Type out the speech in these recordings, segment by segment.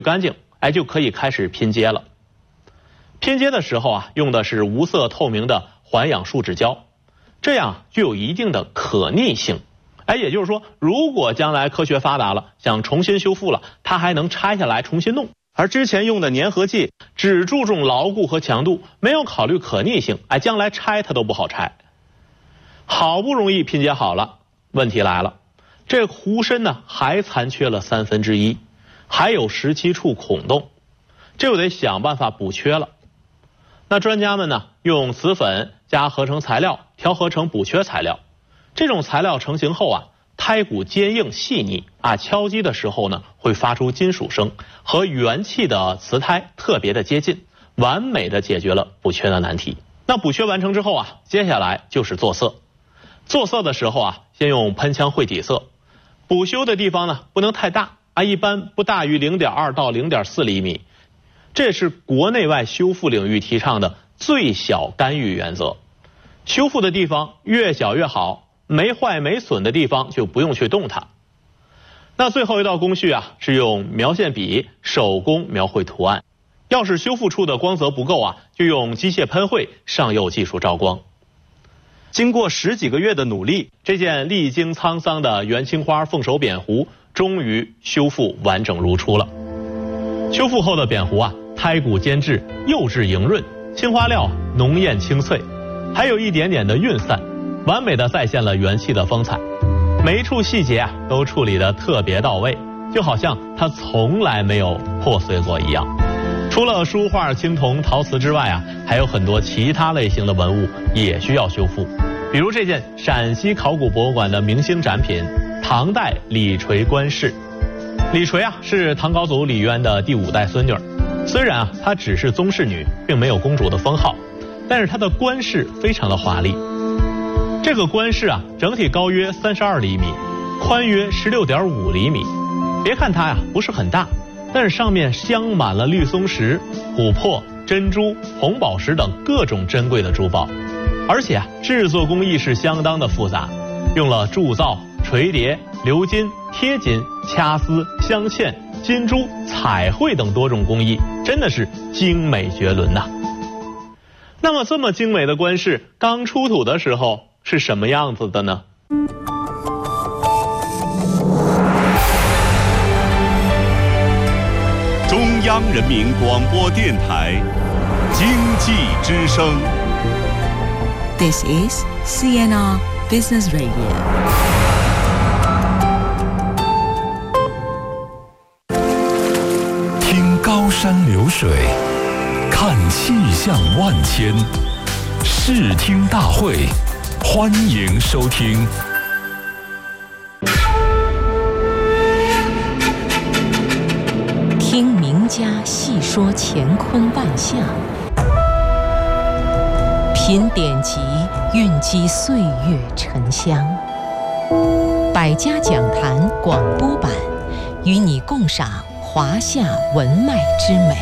干净，就可以开始拼接了。拼接的时候啊，用的是无色透明的环氧树脂胶，这样具有一定的可逆性。也就是说，如果将来科学发达了，想重新修复了，它还能拆下来重新弄。而之前用的粘合剂只注重牢固和强度，没有考虑可逆性，将来拆它都不好拆。好不容易拼接好了，问题来了，这壶身呢还残缺了1/3，还有17处孔洞，这就得想办法补缺了。那专家们呢，用瓷粉加合成材料调和成补缺材料。这种材料成型后啊，胎骨坚硬细腻敲击的时候呢会发出金属声，和原器的瓷胎特别的接近，完美的解决了补缺的难题。那补缺完成之后啊，接下来就是做色。做色的时候啊，先用喷枪绘底色，补修的地方呢不能太大一般不大于0.2到0.4厘米，这是国内外修复领域提倡的最小干预原则。修复的地方越小越好，没坏没损的地方就不用去动它。那最后一道工序啊，是用描线笔手工描绘图案。要是修复处的光泽不够就用机械喷绘上釉技术照光。经过10几个月的努力，这件历经沧桑的元青花凤首扁壶终于修复完整如初了。修复后的扁壶胎骨坚质，釉质莹润，青花料浓艳清脆，还有一点点的晕散，完美的再现了元气的风采。每一处细节都处理得特别到位，就好像它从来没有破碎过一样。除了书画、青铜、陶瓷之外还有很多其他类型的文物也需要修复。比如这件陕西考古博物馆的明星展品唐代李垂冠饰。李垂是唐高祖李渊的第5代孙女，虽然她只是宗室女，并没有公主的封号，但是她的冠饰非常的华丽。这个冠饰整体高约32厘米，宽约16.5厘米。别看它不是很大，但是上面镶满了绿松石、琥珀、珍珠、红宝石等各种珍贵的珠宝，而且制作工艺是相当的复杂，用了铸造、锤叠、鎏金、贴金、掐丝、镶嵌、金珠、彩绘等多种工艺，真的是精美绝伦呐。那么这么精美的冠饰刚出土的时候是什么样子的呢？ 中央人民广播电台经济之声。 This is CNR Business Radio. 听高山流水，看气象万千，视听大会，欢迎收听。 听名家细说乾坤万象，品典籍，蕴积岁月沉香。百家讲坛广播版，与你共赏华夏文脉之美。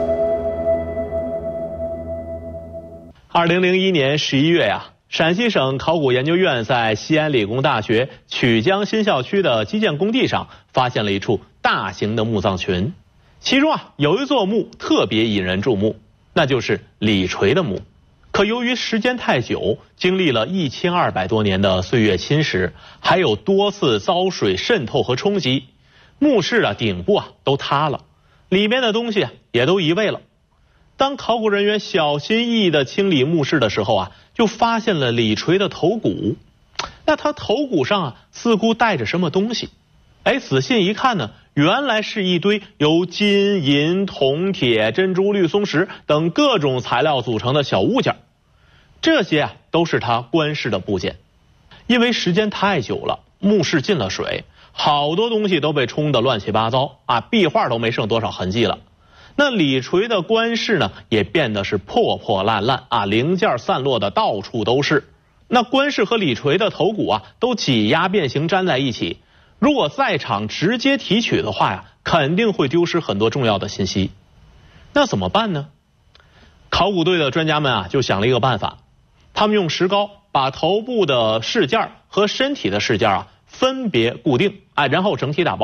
2001年11月陕西省考古研究院在西安理工大学曲江新校区的基建工地上发现了一处大型的墓葬群，其中有一座墓特别引人注目，那就是李垂的墓。可由于时间太久，经历了1200多年的岁月侵蚀，还有多次遭水渗透和冲击，墓室顶部都塌了，里面的东西也都移位了。当考古人员小心翼翼地清理墓室的时候就发现了李垂的头骨。那他头骨上似乎带着什么东西。仔细一看呢，原来是一堆由金、银、铜、铁、珍珠、绿松石等各种材料组成的小物件。这些都是他冠饰的部件。因为时间太久了，墓室进了水，好多东西都被冲得乱七八糟壁画都没剩多少痕迹了。那李垂的冠饰呢，也变得是破破烂烂零件散落的到处都是。那冠饰和李垂的头骨都挤压变形粘在一起，如果在场直接提取的话肯定会丢失很多重要的信息。那怎么办呢？考古队的专家们就想了一个办法，他们用石膏把头部的饰件和身体的饰件分别固定然后整体打包，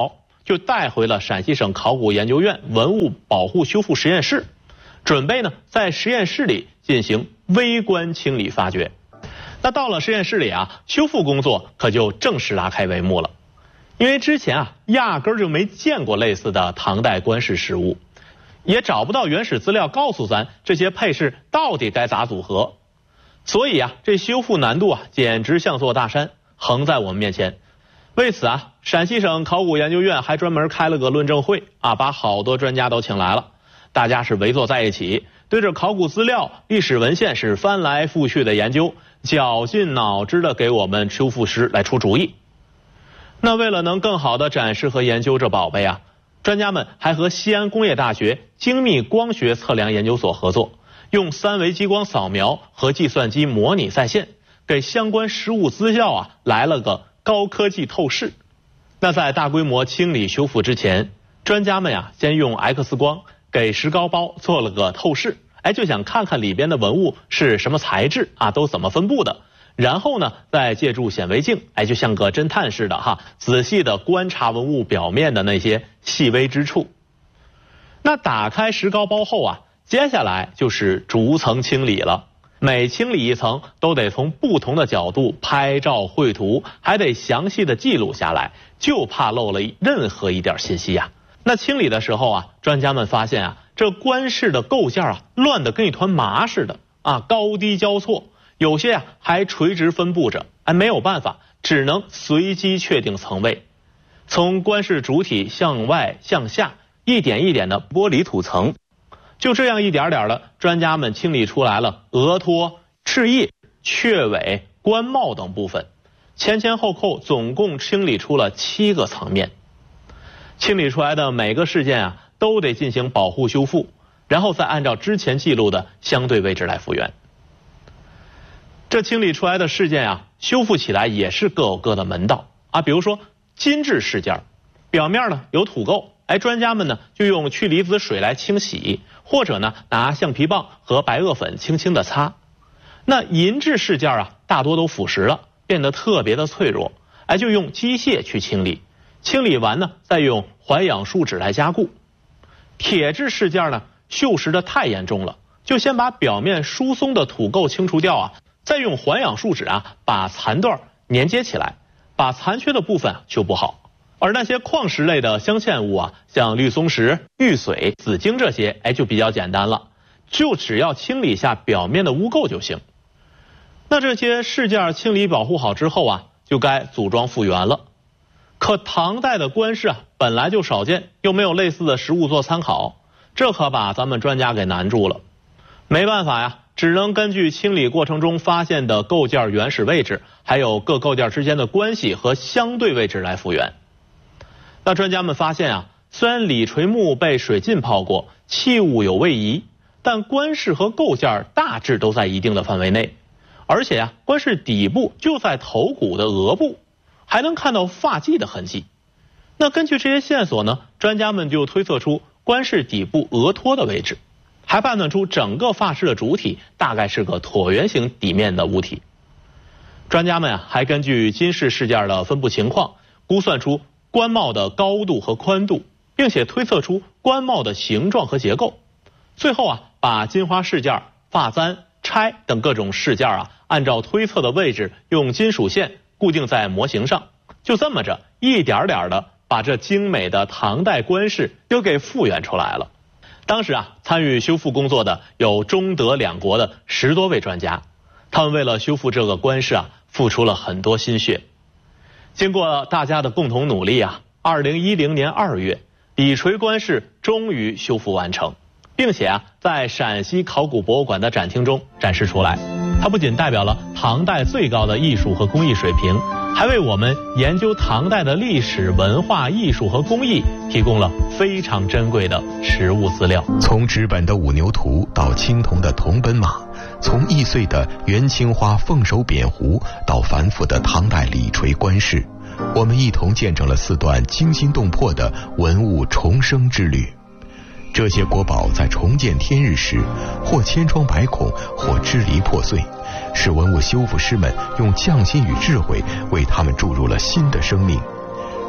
就带回了陕西省考古研究院文物保护修复实验室，准备呢在实验室里进行微观清理发掘。那到了实验室里啊，修复工作可就正式拉开帷幕了。因为之前啊压根儿就没见过类似的唐代官饰实物，也找不到原始资料告诉咱这些配饰到底该咋组合，所以啊这修复难度啊简直像座大山横在我们面前。为此啊，陕西省考古研究院还专门开了个论证会啊，把好多专家都请来了，大家是围坐在一起，对着考古资料、历史文献是翻来覆去的研究，绞尽脑汁的给我们修复师来出主意。那为了能更好的展示和研究这宝贝啊，专家们还和西安工业大学精密光学测量研究所合作，用3维激光扫描和计算机模拟再现，给相关实物资料啊来了个高科技透视。那在大规模清理修复之前，专家们呀先用 X 光给石膏包做了个透视，就想看看里边的文物是什么材质啊，都怎么分布的。然后呢，再借助显微镜，就像个侦探似的仔细的观察文物表面的那些细微之处。那打开石膏包后啊，接下来就是逐层清理了。每清理一层，都得从不同的角度拍照绘图，还得详细的记录下来，就怕漏了任何一点信息呀。那清理的时候啊，专家们发现啊，这官饰的构件啊，乱得跟一团麻似的啊，高低交错。有些啊还垂直分布着，没有办法，只能随机确定层位。从官饰主体向外向下，一点一点的剥离土层，就这样一点点的，专家们清理出来了额托、翅叶、雀尾、冠帽等部分，前前后后总共清理出了7个层面。清理出来的每个事件啊，都得进行保护修复，然后再按照之前记录的相对位置来复原。这清理出来的事件啊，修复起来也是各有各的门道啊。比如说金质饰件，表面呢有土垢，专家们呢就用去离子水来清洗，或者呢拿橡皮棒和白垩粉轻轻的擦。那银质饰件啊，大多都腐蚀了，变得特别的脆弱，就用机械去清理，清理完呢再用环氧树脂来加固。铁质饰件呢，锈蚀的太严重了，就先把表面疏松的土垢清除掉啊，再用环氧树脂啊把残段粘接起来，把残缺的部分修补好。而那些矿石类的镶嵌物啊，像绿松石、玉髓、紫晶这些，就比较简单了，就只要清理下表面的污垢就行。那这些饰件清理保护好之后啊，就该组装复原了。可唐代的官饰啊本来就少见，又没有类似的实物做参考，这可把咱们专家给难住了。没办法呀，只能根据清理过程中发现的构件原始位置，还有各构件之间的关系和相对位置来复原。那专家们发现啊，虽然礼锤木被水浸泡过，器物有位移，但官饰和构件大致都在一定的范围内，而且啊，官饰底部就在头骨的额部，还能看到发髻的痕迹。那根据这些线索呢，专家们就推测出官饰底部额托的位置，还判断出整个发饰的主体大概是个椭圆形底面的物体。专家们还根据金饰饰件的分布情况，估算出冠帽的高度和宽度，并且推测出冠帽的形状和结构。最后啊，把金花饰件、发簪、钗等各种饰件啊，按照推测的位置用金属线固定在模型上，就这么着一点点的把这精美的唐代官饰又给复原出来了。当时啊，参与修复工作的有中德2国的10多位专家，他们为了修复这个官饰啊，付出了很多心血。经过大家的共同努力啊，2010年2月，礼锤官饰终于修复完成，并且啊，在陕西考古博物馆的展厅中展示出来。它不仅代表了唐代最高的艺术和工艺水平，还为我们研究唐代的历史文化艺术和工艺提供了非常珍贵的实物资料。 从纸本的五牛图到青铜的铜奔马，从易碎的元青花凤首扁壶到繁复的唐代礼锤官饰，我们一同见证了4段惊心动魄的文物重生之旅。这些国宝在重见天日时，或千疮百孔，或支离破碎，使文物修复师们用匠心与智慧为他们注入了新的生命。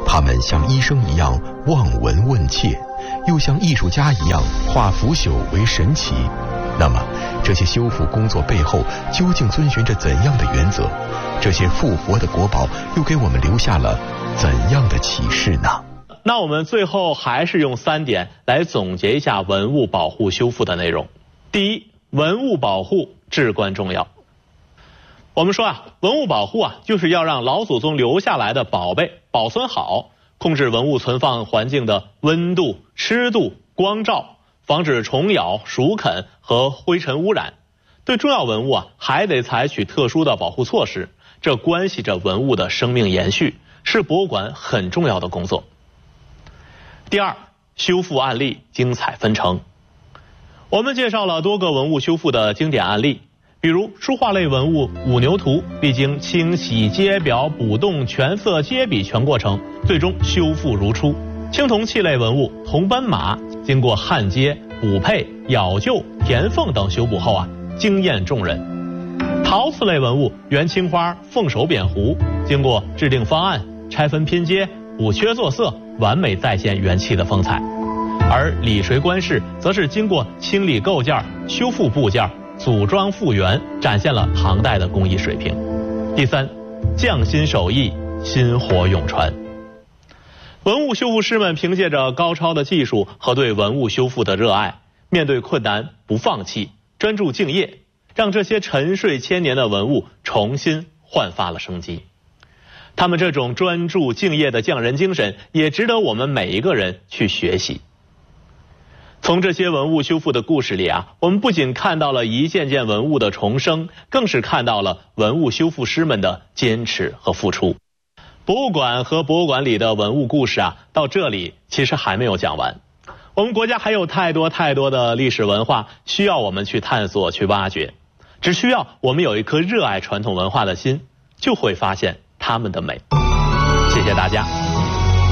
他们像医生一样望闻问切，又像艺术家一样化腐朽为神奇。那么，这些修复工作背后究竟遵循着怎样的原则？这些复活的国宝又给我们留下了怎样的启示呢？ 那我们最后还是用3点来总结一下文物保护修复的内容。第一，文物保护至关重要。我们说文物保护就是要让老祖宗留下来的宝贝保存好，控制文物存放环境的温度、湿度、光照，防止虫咬、鼠啃和灰尘污染。对重要文物还得采取特殊的保护措施，这关系着文物的生命延续，是博物馆很重要的工作。第二，修复案例精彩纷呈。我们介绍了多个文物修复的经典案例，比如书画类文物五牛图，历经清洗、揭表、补洞、全色、接笔全过程，最终修复如初。青铜器类文物铜斑马，经过焊接、补配、咬臼、填缝等修补后惊艳众人。陶瓷类文物元青花、凤首扁壶，经过制定方案、拆分拼接、补缺做色，完美再现元气的风采。而礼垂棺饰则是经过清理构件、修复部件、组装复原，展现了唐代的工艺水平。第三，匠心手艺，薪火永传。文物修复师们凭借着高超的技术和对文物修复的热爱，面对困难不放弃，专注敬业，让这些沉睡千年的文物重新焕发了生机。他们这种专注敬业的匠人精神，也值得我们每一个人去学习。从这些文物修复的故事里我们不仅看到了一件件文物的重生，更是看到了文物修复师们的坚持和付出。博物馆和博物馆里的文物故事到这里其实还没有讲完。我们国家还有太多的历史文化需要我们去探索、去挖掘。只需要我们有一颗热爱传统文化的心，就会发现它们的美。谢谢大家。